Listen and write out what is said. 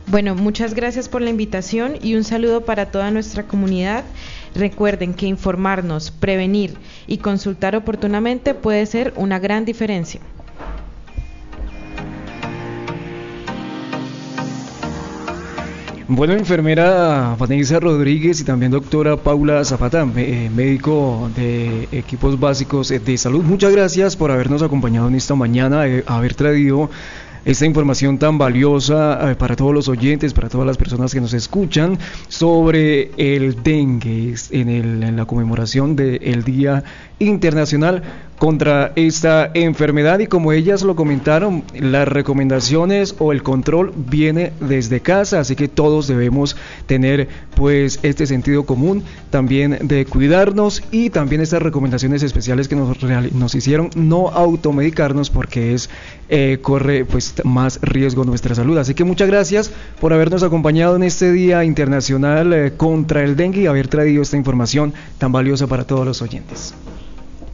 Bueno, muchas gracias por la invitación y un saludo para toda nuestra comunidad. Recuerden que informarnos, prevenir y consultar oportunamente puede ser una gran diferencia. Bueno, enfermera Vanessa Rodríguez y también doctora Paula Zapata, médico de equipos básicos de salud, muchas gracias por habernos acompañado en esta mañana, haber traído esta información tan valiosa para todos los oyentes, para todas las personas que nos escuchan, sobre el dengue en la conmemoración del Día Internacional contra esta enfermedad. Y como ellas lo comentaron, las recomendaciones o el control viene desde casa, así que todos debemos tener pues este sentido común también de cuidarnos, y también estas recomendaciones especiales que nos hicieron, no automedicarnos, porque corre pues más riesgo nuestra salud. Así que muchas gracias por habernos acompañado en este Día Internacional contra el Dengue y haber traído esta información tan valiosa para todos los oyentes.